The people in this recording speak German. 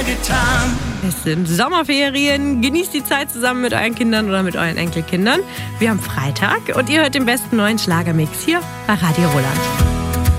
getan. Es sind Sommerferien. Genießt die Zeit zusammen mit euren Kindern oder mit euren Enkelkindern. Wir haben Freitag und ihr hört den besten neuen Schlagermix hier bei Radio Roland.